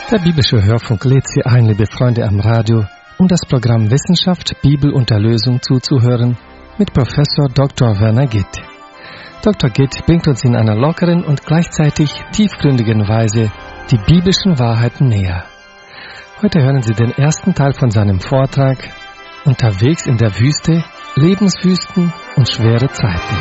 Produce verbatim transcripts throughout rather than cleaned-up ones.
Der biblische Hörfunk lädt Sie ein, liebe Freunde am Radio, um das Programm Wissenschaft, Bibel und Erlösung zuzuhören mit Professor Doktor Werner Gitt. Doktor Gitt bringt uns in einer lockeren und gleichzeitig tiefgründigen Weise die biblischen Wahrheiten näher. Heute hören Sie den ersten Teil von seinem Vortrag Unterwegs in der Wüste, Lebenswüsten und schwere Zeiten.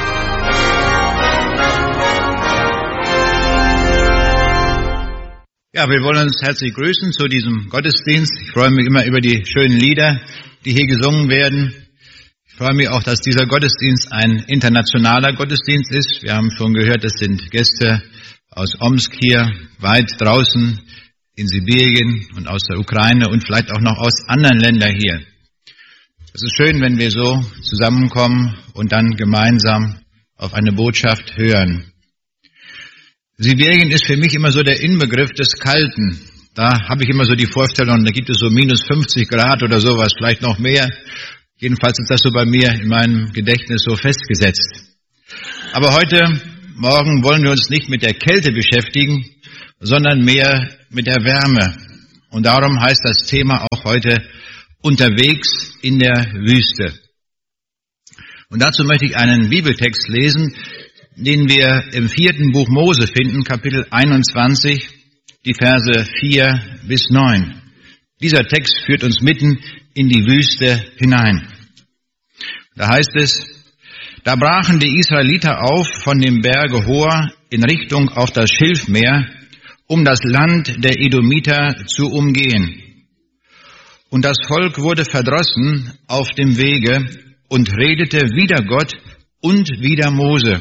Ja, wir wollen uns herzlich grüßen zu diesem Gottesdienst. Ich freue mich immer über die schönen Lieder, die hier gesungen werden. Ich freue mich auch, dass dieser Gottesdienst ein internationaler Gottesdienst ist. Wir haben schon gehört, es sind Gäste aus Omsk hier, weit draußen in Sibirien und aus der Ukraine und vielleicht auch noch aus anderen Ländern hier. Es ist schön, wenn wir so zusammenkommen und dann gemeinsam auf eine Botschaft hören. Sibirien ist für mich immer so der Inbegriff des Kalten. Da habe ich immer so die Vorstellung, da gibt es so minus fünfzig Grad oder sowas, vielleicht noch mehr. Jedenfalls ist das so bei mir in meinem Gedächtnis so festgesetzt. Aber heute Morgen wollen wir uns nicht mit der Kälte beschäftigen, sondern mehr mit der Wärme. Und darum heißt das Thema auch heute Unterwegs in der Wüste. Und dazu möchte ich einen Bibeltext lesen, den wir im vierten Buch Mose finden, Kapitel einundzwanzig, die Verse vier bis neun. Dieser Text führt uns mitten in die Wüste hinein. Da heißt es, da brachen die Israeliter auf von dem Berge Hor in Richtung auf das Schilfmeer, um das Land der Edomiter zu umgehen. Und das Volk wurde verdrossen auf dem Wege und redete wider Gott und wider Mose.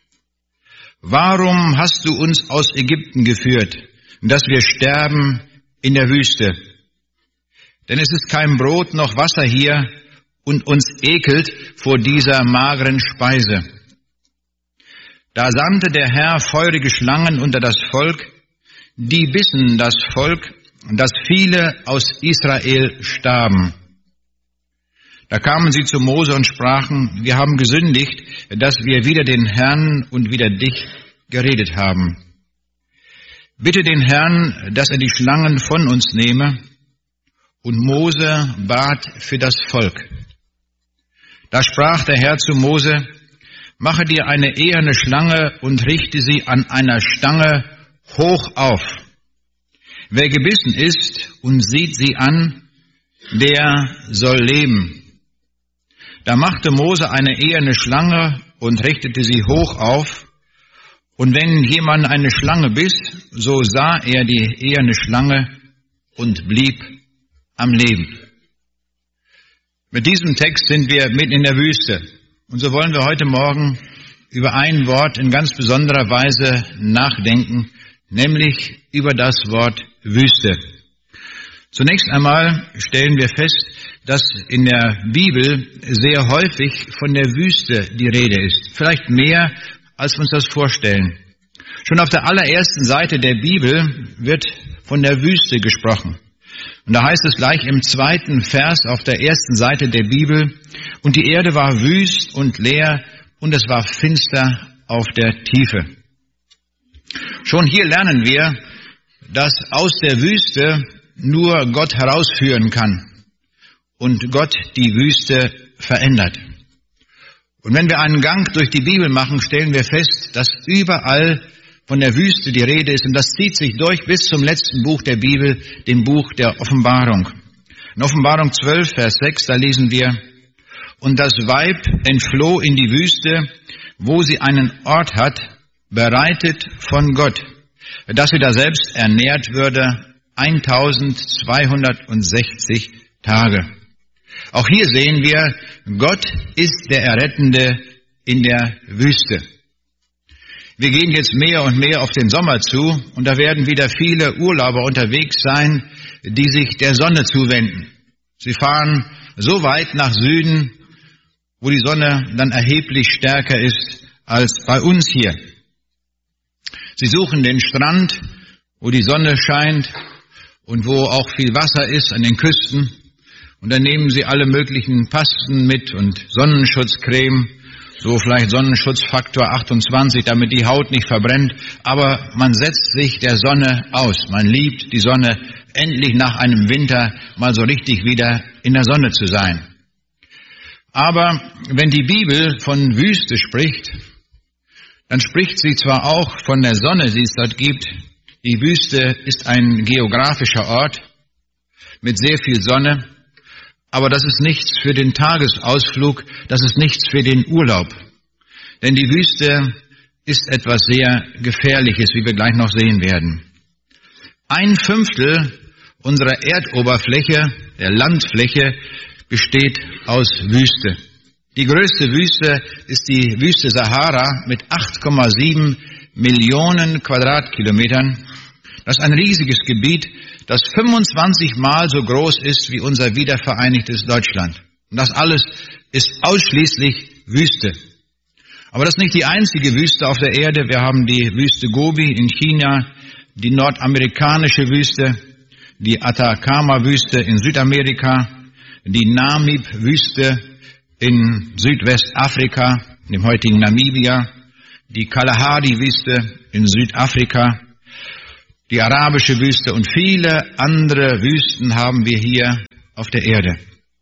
Warum hast du uns aus Ägypten geführt, dass wir sterben in der Wüste? Denn es ist kein Brot noch Wasser hier und uns ekelt vor dieser mageren Speise. Da sandte der Herr feurige Schlangen unter das Volk, die bissen das Volk, dass viele aus Israel starben. Da kamen sie zu Mose und sprachen, wir haben gesündigt, dass wir wider den Herrn und wider dich geredet haben. Bitte den Herrn, dass er die Schlangen von uns nehme. Und Mose bat für das Volk. Da sprach der Herr zu Mose, mache dir eine eherne Schlange und richte sie an einer Stange hoch auf. Wer gebissen ist und sieht sie an, der soll leben. Da machte Mose eine eherne Schlange und richtete sie hoch auf. Und wenn jemand eine Schlange biss, so sah er die eherne Schlange und blieb am Leben. Mit diesem Text sind wir mitten in der Wüste. Und so wollen wir heute Morgen über ein Wort in ganz besonderer Weise nachdenken, nämlich über das Wort Wüste. Zunächst einmal stellen wir fest, dass in der Bibel sehr häufig von der Wüste die Rede ist. Vielleicht mehr, als wir uns das vorstellen. Schon auf der allerersten Seite der Bibel wird von der Wüste gesprochen. Und da heißt es gleich im zweiten Vers auf der ersten Seite der Bibel, und die Erde war wüst und leer, und es war finster auf der Tiefe. Schon hier lernen wir, dass aus der Wüste nur Gott herausführen kann und Gott die Wüste verändert. Und wenn wir einen Gang durch die Bibel machen, stellen wir fest, dass überall von der Wüste die Rede ist. Und das zieht sich durch bis zum letzten Buch der Bibel, dem Buch der Offenbarung. In Offenbarung zwölf, Vers sechs, da lesen wir, und das Weib entfloh in die Wüste, wo sie einen Ort hat, bereitet von Gott, dass sie da selbst ernährt würde, eintausendzweihundertsechzig Tage. Auch hier sehen wir, Gott ist der Errettende in der Wüste. Wir gehen jetzt mehr und mehr auf den Sommer zu und da werden wieder viele Urlauber unterwegs sein, die sich der Sonne zuwenden. Sie fahren so weit nach Süden, wo die Sonne dann erheblich stärker ist als bei uns hier. Sie suchen den Strand, wo die Sonne scheint und wo auch viel Wasser ist an den Küsten. Und dann nehmen sie alle möglichen Pasten mit und Sonnenschutzcreme, so vielleicht Sonnenschutzfaktor achtundzwanzig, damit die Haut nicht verbrennt, aber man setzt sich der Sonne aus. Man liebt die Sonne, endlich nach einem Winter mal so richtig wieder in der Sonne zu sein. Aber wenn die Bibel von Wüste spricht, dann spricht sie zwar auch von der Sonne, die es dort gibt. Die Wüste ist ein geografischer Ort mit sehr viel Sonne, aber das ist nichts für den Tagesausflug, das ist nichts für den Urlaub. Denn die Wüste ist etwas sehr Gefährliches, wie wir gleich noch sehen werden. Ein Fünftel unserer Erdoberfläche, der Landfläche, besteht aus Wüste. Die größte Wüste ist die Wüste Sahara mit acht Komma sieben Millionen Quadratkilometern. Das ist ein riesiges Gebiet, das fünfundzwanzig Mal so groß ist wie unser wiedervereinigtes Deutschland. Und das alles ist ausschließlich Wüste. Aber das ist nicht die einzige Wüste auf der Erde. Wir haben die Wüste Gobi in China, die nordamerikanische Wüste, die Atacama-Wüste in Südamerika, die Namib-Wüste in Südwestafrika, dem heutigen Namibia, die Kalahari-Wüste in Südafrika, die arabische Wüste und viele andere Wüsten haben wir hier auf der Erde.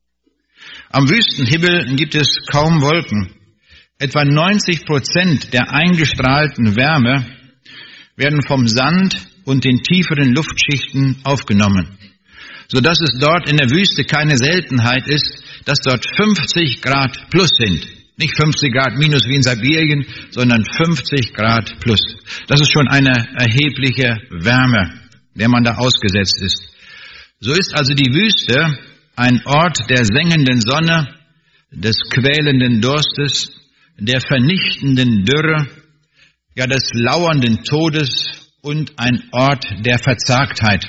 Am Wüstenhimmel gibt es kaum Wolken. Etwa neunzig Prozent der eingestrahlten Wärme werden vom Sand und den tieferen Luftschichten aufgenommen, sodass es dort in der Wüste keine Seltenheit ist, dass dort fünfzig Grad plus sind. Nicht fünfzig Grad minus wie in Sibirien, sondern fünfzig Grad plus. Das ist schon eine erhebliche Wärme, der man da ausgesetzt ist. So ist also die Wüste ein Ort der sengenden Sonne, des quälenden Durstes, der vernichtenden Dürre, ja des lauernden Todes und ein Ort der Verzagtheit.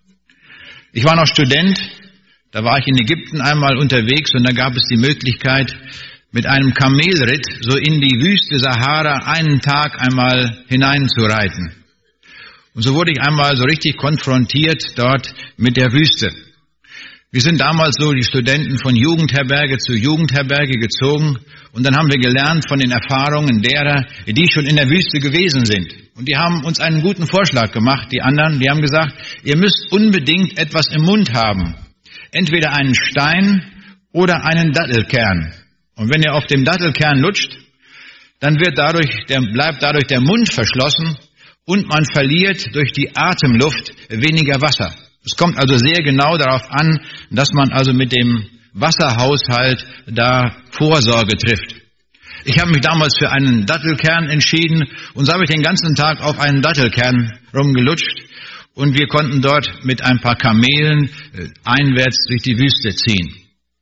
Ich war noch Student, da war ich in Ägypten einmal unterwegs und da gab es die Möglichkeit, mit einem Kamelritt so in die Wüste Sahara einen Tag einmal hineinzureiten. Und so wurde ich einmal so richtig konfrontiert dort mit der Wüste. Wir sind damals so die Studenten von Jugendherberge zu Jugendherberge gezogen und dann haben wir gelernt von den Erfahrungen derer, die schon in der Wüste gewesen sind. Und die haben uns einen guten Vorschlag gemacht, die anderen, die haben gesagt, ihr müsst unbedingt etwas im Mund haben. Entweder einen Stein oder einen Dattelkern. Und wenn ihr auf dem Dattelkern lutscht, dann wird dadurch, der, bleibt dadurch der Mund verschlossen und man verliert durch die Atemluft weniger Wasser. Es kommt also sehr genau darauf an, dass man also mit dem Wasserhaushalt da Vorsorge trifft. Ich habe mich damals für einen Dattelkern entschieden und so habe ich den ganzen Tag auf einen Dattelkern rumgelutscht und wir konnten dort mit ein paar Kamelen einwärts durch die Wüste ziehen.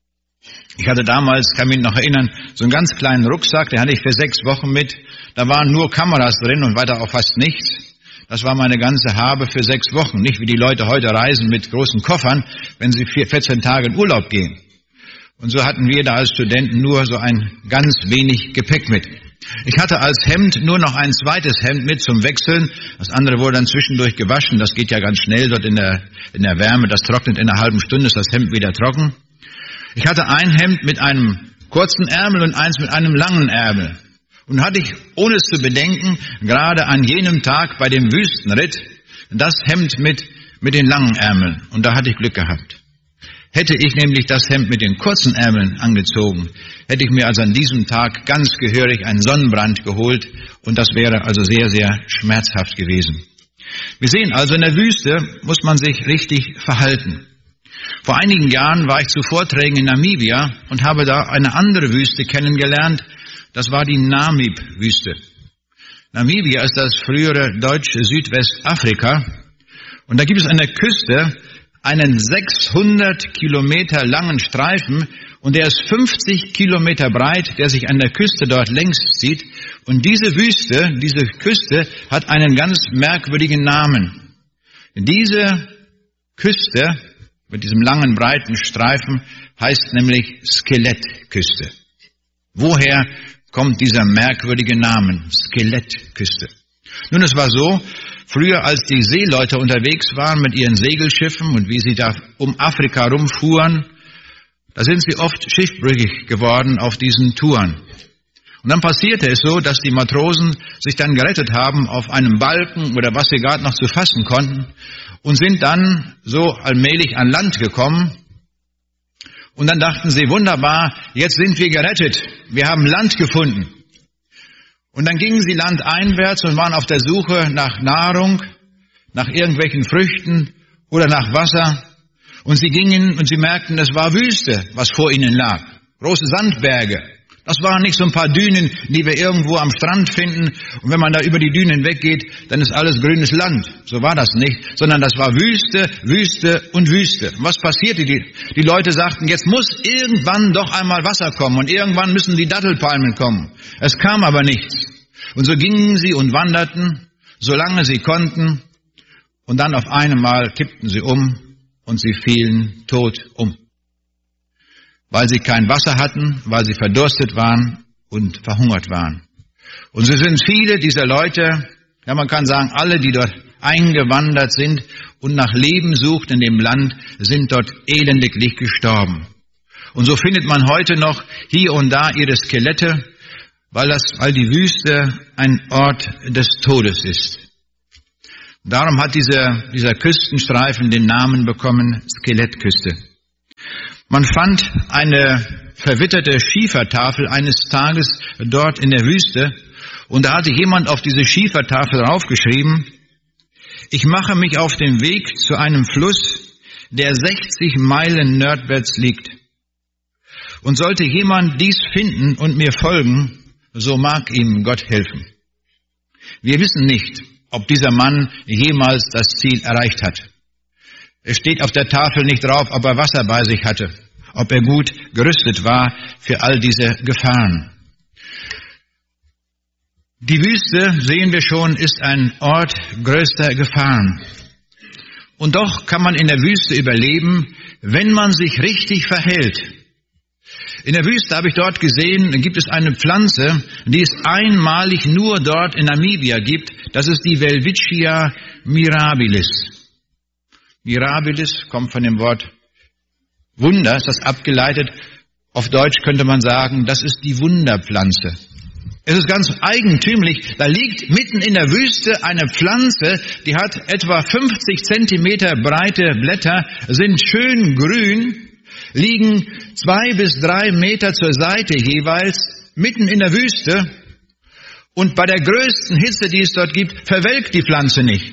Ich hatte damals, kann mich noch erinnern, so einen ganz kleinen Rucksack, den hatte ich für sechs Wochen mit. Da waren nur Kameras drin und weiter auch fast nichts. Das war meine ganze Habe für sechs Wochen. Nicht wie die Leute heute reisen mit großen Koffern, wenn sie vierzehn Tage in Urlaub gehen. Und so hatten wir da als Studenten nur so ein ganz wenig Gepäck mit. Ich hatte als Hemd nur noch ein zweites Hemd mit zum Wechseln. Das andere wurde dann zwischendurch gewaschen. Das geht ja ganz schnell dort in der, in der Wärme. Das trocknet in einer halben Stunde, ist das Hemd wieder trocken. Ich hatte ein Hemd mit einem kurzen Ärmel und eins mit einem langen Ärmel. Und hatte ich, ohne es zu bedenken, gerade an jenem Tag bei dem Wüstenritt das Hemd mit, mit den langen Ärmeln. Und da hatte ich Glück gehabt. Hätte ich nämlich das Hemd mit den kurzen Ärmeln angezogen, hätte ich mir also an diesem Tag ganz gehörig einen Sonnenbrand geholt. Und das wäre also sehr, sehr schmerzhaft gewesen. Wir sehen also, in der Wüste muss man sich richtig verhalten. Vor einigen Jahren war ich zu Vorträgen in Namibia und habe da eine andere Wüste kennengelernt. Das war die Namib-Wüste. Namibia ist das frühere deutsche Südwestafrika. Und da gibt es an der Küste einen sechshundert Kilometer langen Streifen und der ist fünfzig Kilometer breit, der sich an der Küste dort längs zieht. Und diese Wüste, diese Küste hat einen ganz merkwürdigen Namen. Diese Küste mit diesem langen, breiten Streifen heißt nämlich Skelettküste. Woher kommt dieser merkwürdige Name, Skelettküste? Nun, es war so, früher als die Seeleute unterwegs waren mit ihren Segelschiffen und wie sie da um Afrika rumfuhren, da sind sie oft schiffbrüchig geworden auf diesen Touren. Und dann passierte es so, dass die Matrosen sich dann gerettet haben auf einem Balken oder was sie gerade noch zu fassen konnten und sind dann so allmählich an Land gekommen. Und dann dachten sie, wunderbar, jetzt sind wir gerettet, wir haben Land gefunden. Und dann gingen sie landeinwärts und waren auf der Suche nach Nahrung, nach irgendwelchen Früchten oder nach Wasser. Und sie gingen und sie merkten, es war Wüste, was vor ihnen lag. Große Sandberge. Das waren nicht so ein paar Dünen, die wir irgendwo am Strand finden. Und wenn man da über die Dünen weggeht, dann ist alles grünes Land. So war das nicht, sondern das war Wüste, Wüste und Wüste. Und was passierte? Die, die Leute sagten, jetzt muss irgendwann doch einmal Wasser kommen und irgendwann müssen die Dattelpalmen kommen. Es kam aber nichts. Und so gingen sie und wanderten, solange sie konnten. Und dann auf einmal kippten sie um und sie fielen tot um. Weil sie kein Wasser hatten, weil sie verdurstet waren und verhungert waren. Und so sind viele dieser Leute, ja man kann sagen, alle, die dort eingewandert sind und nach Leben sucht in dem Land, sind dort elendiglich gestorben. Und so findet man heute noch hier und da ihre Skelette, weil das, weil die Wüste ein Ort des Todes ist. Darum hat dieser, dieser Küstenstreifen den Namen bekommen, Skelettküste. Man fand eine verwitterte Schiefertafel eines Tages dort in der Wüste und da hatte jemand auf diese Schiefertafel draufgeschrieben, ich mache mich auf den Weg zu einem Fluss, der sechzig Meilen nordwärts liegt. Und sollte jemand dies finden und mir folgen, so mag ihm Gott helfen. Wir wissen nicht, ob dieser Mann jemals das Ziel erreicht hat. Es steht auf der Tafel nicht drauf, ob er Wasser bei sich hatte, ob er gut gerüstet war für all diese Gefahren. Die Wüste, sehen wir schon, ist ein Ort größter Gefahren. Und doch kann man in der Wüste überleben, wenn man sich richtig verhält. In der Wüste habe ich dort gesehen, gibt es eine Pflanze, die es einmalig nur dort in Namibia gibt. Das ist die Welwitschia mirabilis. Mirabilis kommt von dem Wort Wunder, ist das abgeleitet. Auf Deutsch könnte man sagen, das ist die Wunderpflanze. Es ist ganz eigentümlich, da liegt mitten in der Wüste eine Pflanze, die hat etwa fünfzig Zentimeter breite Blätter, sind schön grün, liegen zwei bis drei Meter zur Seite jeweils, mitten in der Wüste. Und bei der größten Hitze, die es dort gibt, verwelkt die Pflanze nicht.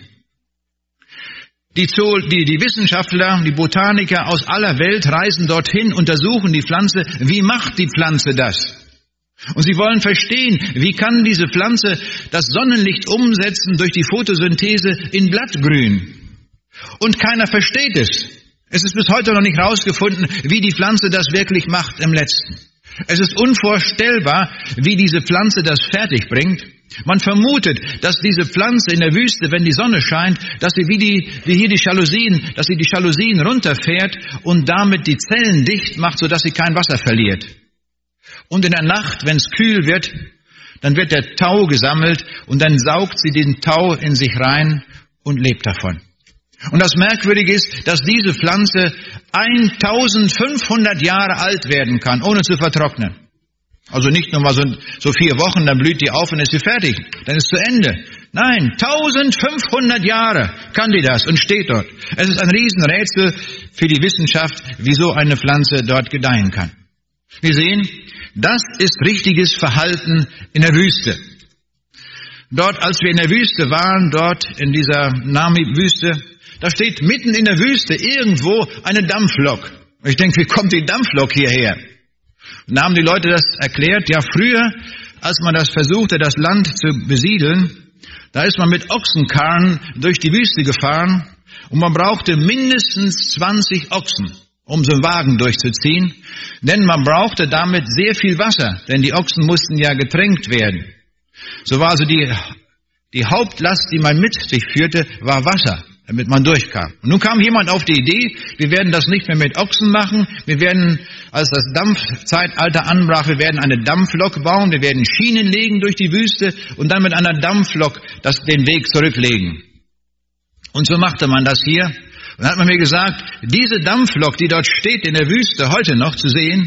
Die, die, die Wissenschaftler, die Botaniker aus aller Welt reisen dorthin, untersuchen die Pflanze. Wie macht die Pflanze das? Und sie wollen verstehen, wie kann diese Pflanze das Sonnenlicht umsetzen durch die Photosynthese in Blattgrün? Und keiner versteht es. Es ist bis heute noch nicht herausgefunden, wie die Pflanze das wirklich macht im Letzten. Es ist unvorstellbar, wie diese Pflanze das fertig bringt. Man vermutet, dass diese Pflanze in der Wüste, wenn die Sonne scheint, dass sie wie, die, wie hier die Jalousien, dass sie die Jalousien runterfährt und damit die Zellen dicht macht, sodass sie kein Wasser verliert. Und in der Nacht, wenn es kühl wird, dann wird der Tau gesammelt und dann saugt sie den Tau in sich rein und lebt davon. Und das Merkwürdige ist, dass diese Pflanze eintausendfünfhundert Jahre alt werden kann, ohne zu vertrocknen. Also nicht nur mal so, so vier Wochen, dann blüht die auf und ist sie fertig. Dann ist zu Ende. Nein, eintausendfünfhundert Jahre kann die das und steht dort. Es ist ein Riesenrätsel für die Wissenschaft, wie so eine Pflanze dort gedeihen kann. Wir sehen, das ist richtiges Verhalten in der Wüste. Dort, als wir in der Wüste waren, dort in dieser Namib-Wüste, da steht mitten in der Wüste irgendwo eine Dampflok. Und ich denke, wie kommt die Dampflok hierher? Und da haben die Leute das erklärt, ja früher, als man das versuchte, das Land zu besiedeln, da ist man mit Ochsenkarren durch die Wüste gefahren und man brauchte mindestens zwanzig Ochsen, um so einen Wagen durchzuziehen, denn man brauchte damit sehr viel Wasser, denn die Ochsen mussten ja getränkt werden. So war also die, die Hauptlast, die man mit sich führte, war Wasser, damit man durchkam. Und nun kam jemand auf die Idee, wir werden das nicht mehr mit Ochsen machen, wir werden, als das Dampfzeitalter anbrach, wir werden eine Dampflok bauen, wir werden Schienen legen durch die Wüste und dann mit einer Dampflok das, den Weg zurücklegen. Und so machte man das hier. Und dann hat man mir gesagt, diese Dampflok, die dort steht in der Wüste heute noch zu sehen,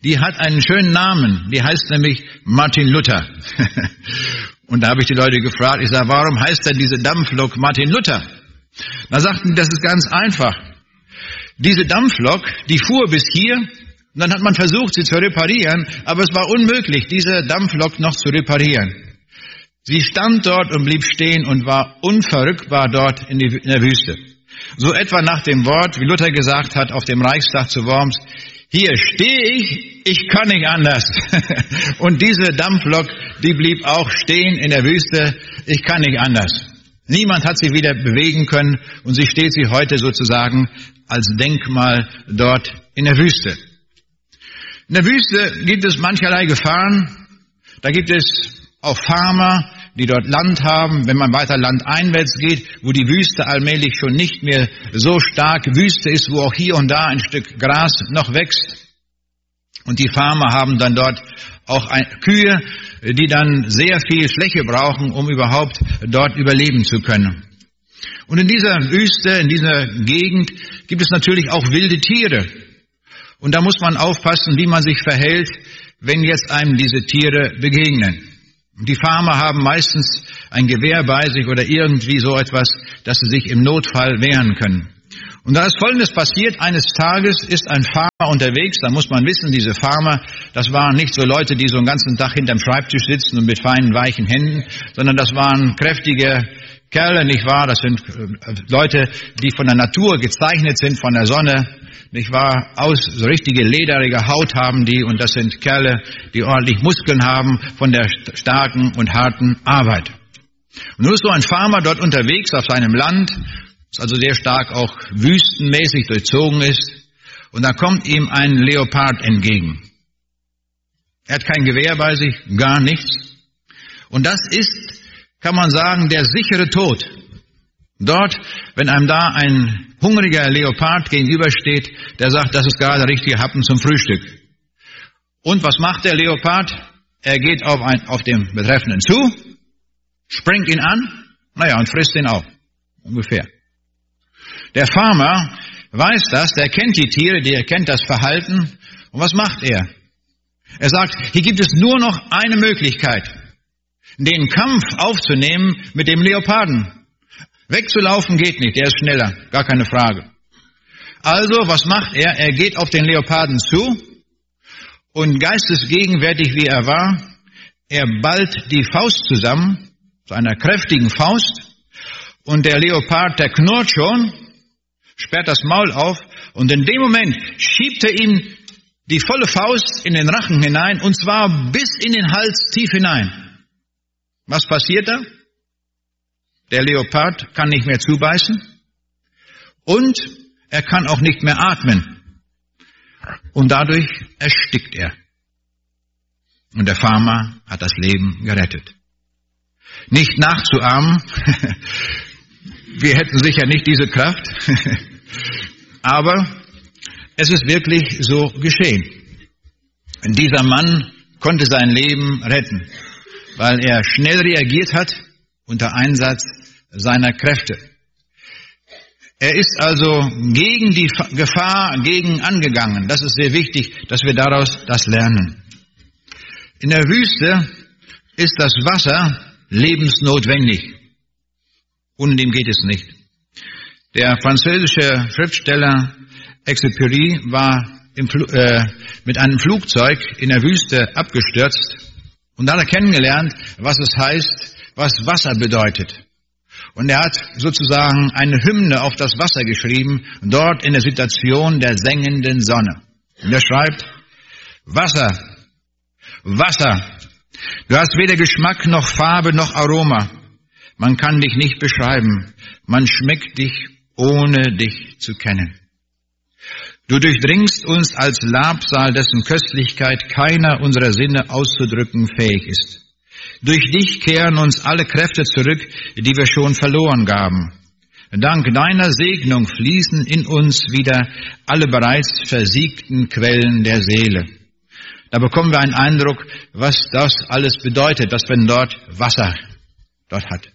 die hat einen schönen Namen. Die heißt nämlich Martin Luther. Und da habe ich die Leute gefragt, ich sage, warum heißt denn diese Dampflok Martin Luther? Da sagten die, das ist ganz einfach. Diese Dampflok, die fuhr bis hier, und dann hat man versucht, sie zu reparieren, aber es war unmöglich, diese Dampflok noch zu reparieren. Sie stand dort und blieb stehen und war unverrückbar dort in, die, in der Wüste. So etwa nach dem Wort, wie Luther gesagt hat auf dem Reichstag zu Worms, hier stehe ich, ich kann nicht anders. Und diese Dampflok, die blieb auch stehen in der Wüste, ich kann nicht anders. Niemand hat sie wieder bewegen können und sie steht sie heute sozusagen als Denkmal dort in der Wüste. In der Wüste gibt es mancherlei Gefahren. Da gibt es auch Farmer, die dort Land haben, wenn man weiter landeinwärts geht, wo die Wüste allmählich schon nicht mehr so stark Wüste ist, wo auch hier und da ein Stück Gras noch wächst. Und die Farmer haben dann dort auch ein, Kühe, die dann sehr viel Fläche brauchen, um überhaupt dort überleben zu können. Und in dieser Wüste, in dieser Gegend gibt es natürlich auch wilde Tiere. Und da muss man aufpassen, wie man sich verhält, wenn jetzt einem diese Tiere begegnen. Die Farmer haben meistens ein Gewehr bei sich oder irgendwie so etwas, dass sie sich im Notfall wehren können. Und da ist Folgendes passiert. Eines Tages ist ein Farmer unterwegs. Da muss man wissen, diese Farmer, das waren nicht so Leute, die so den ganzen Tag hinterm Schreibtisch sitzen und mit feinen, weichen Händen, sondern das waren kräftige Kerle, nicht wahr? Das sind Leute, die von der Natur gezeichnet sind, von der Sonne, nicht wahr? Aus, so richtige lederige Haut haben die, und das sind Kerle, die ordentlich Muskeln haben von der starken und harten Arbeit. Und nun ist so ein Farmer dort unterwegs auf seinem Land, das also sehr stark auch wüstenmäßig durchzogen ist, und da kommt ihm ein Leopard entgegen. Er hat kein Gewehr bei sich, gar nichts. Und das ist, kann man sagen, der sichere Tod. Dort, wenn einem da ein hungriger Leopard gegenübersteht, der sagt, das ist gerade der richtige Happen zum Frühstück. Und was macht der Leopard? Er geht auf, ein, auf den Betreffenden zu, springt ihn an, naja, und frisst ihn auf. Ungefähr. Der Farmer weiß das, der kennt die Tiere, der kennt das Verhalten. Und was macht er? Er sagt, hier gibt es nur noch eine Möglichkeit, den Kampf aufzunehmen mit dem Leoparden. Wegzulaufen geht nicht, der ist schneller, gar keine Frage. Also, was macht er? Er geht auf den Leoparden zu und geistesgegenwärtig wie er war, er ballt die Faust zusammen, zu einer kräftigen Faust, und der Leopard, der knurrt schon, sperrt das Maul auf, und in dem Moment schiebt er ihm die volle Faust in den Rachen hinein, und zwar bis in den Hals tief hinein. Was passiert da? Der Leopard kann nicht mehr zubeißen und er kann auch nicht mehr atmen. Und dadurch erstickt er. Und der Farmer hat das Leben gerettet. Nicht nachzuahmen, wir hätten sicher nicht diese Kraft, aber es ist wirklich so geschehen. Dieser Mann konnte sein Leben retten, weil er schnell reagiert hat unter Einsatz seiner Kräfte. Er ist also gegen die Gefahr gegen angegangen. Das ist sehr wichtig, dass wir daraus das lernen. In der Wüste ist das Wasser lebensnotwendig. Ohne dem geht es nicht. Der französische Schriftsteller Exupéry war im, äh, mit einem Flugzeug in der Wüste abgestürzt und da hat er kennengelernt, was es heißt, was Wasser bedeutet. Und er hat sozusagen eine Hymne auf das Wasser geschrieben, dort in der Situation der sengenden Sonne. Und er schreibt, Wasser, Wasser, du hast weder Geschmack noch Farbe noch Aroma. Man kann dich nicht beschreiben, man schmeckt dich, ohne dich zu kennen. Du durchdringst uns als Labsal, dessen Köstlichkeit keiner unserer Sinne auszudrücken fähig ist. Durch dich kehren uns alle Kräfte zurück, die wir schon verloren gaben. Dank deiner Segnung fließen in uns wieder alle bereits versiegten Quellen der Seele. Da bekommen wir einen Eindruck, was das alles bedeutet, dass man dort Wasser dort hat.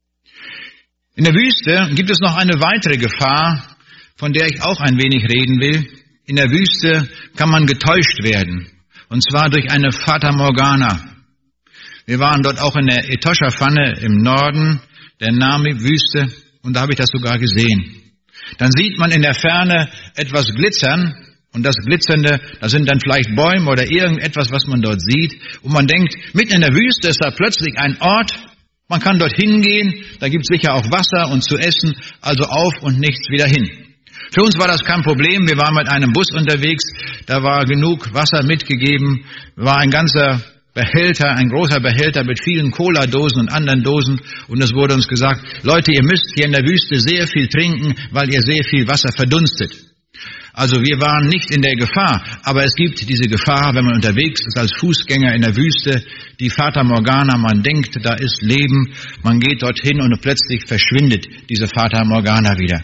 In der Wüste gibt es noch eine weitere Gefahr, von der ich auch ein wenig reden will. In der Wüste kann man getäuscht werden. Und zwar durch eine Fata Morgana. Wir waren dort auch in der Etosha-Pfanne im Norden der Namib-Wüste und da habe ich das sogar gesehen. Dann sieht man in der Ferne etwas glitzern und das Glitzernde, das sind dann vielleicht Bäume oder irgendetwas, was man dort sieht. Und man denkt, mitten in der Wüste ist da plötzlich ein Ort, man kann dort hingehen, da gibt es sicher auch Wasser und zu essen, also auf und nichts wieder hin. Für uns war das kein Problem, wir waren mit einem Bus unterwegs, da war genug Wasser mitgegeben, war ein ganzer Behälter, ein großer Behälter mit vielen Cola-Dosen und anderen Dosen und es wurde uns gesagt, Leute, ihr müsst hier in der Wüste sehr viel trinken, weil ihr sehr viel Wasser verdunstet. Also wir waren nicht in der Gefahr, aber es gibt diese Gefahr, wenn man unterwegs ist als Fußgänger in der Wüste, die Fata Morgana, man denkt, da ist Leben, man geht dorthin und plötzlich verschwindet diese Fata Morgana wieder.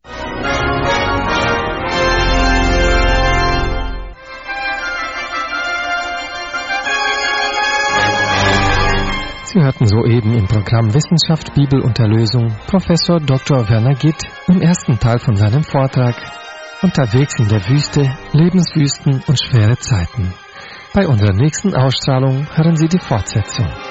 Sie hörten soeben im Programm Wissenschaft, Bibel und Erlösung Professor Doktor Werner Gitt im ersten Teil von seinem Vortrag Unterwegs in der Wüste, Lebenswüsten und schwere Zeiten. Bei unserer nächsten Ausstrahlung hören Sie die Fortsetzung.